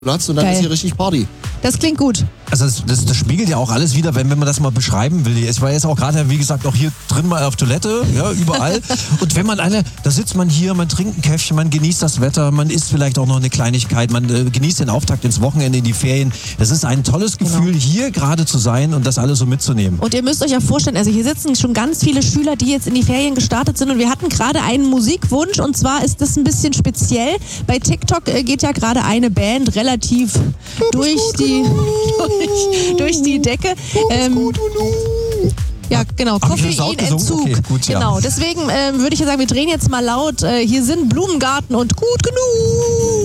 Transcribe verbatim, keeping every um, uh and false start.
Platz und dann Geil. ist hier richtig Party. Das klingt gut. Also das, das, das spiegelt ja auch alles wieder, wenn, wenn man das mal beschreiben will. Ich war jetzt auch gerade, wie gesagt, auch hier drin mal auf Toilette, ja, überall. Und wenn man eine, da sitzt man hier, man trinkt ein Käffchen, man genießt das Wetter, man isst vielleicht auch noch eine Kleinigkeit, man äh, genießt den Auftakt ins Wochenende, in die Ferien. Das ist ein tolles Gefühl, Genau. hier gerade zu sein und das alles so mitzunehmen. Und ihr müsst euch ja vorstellen, also hier sitzen schon ganz viele Schüler, die jetzt in die Ferien gestartet sind und wir hatten gerade einen Musikwunsch und zwar ist das ein bisschen speziell. Bei TikTok äh, geht ja gerade eine Band relativ durch die, durch, durch die Decke. Ähm, ja, genau. Hab ich das laut gesungen? Koffeinentzug. Okay, gut, ja. Genau. Deswegen ähm, würde ich ja sagen, wir drehen jetzt mal laut. Äh, hier sind Blumengarten und gut genug.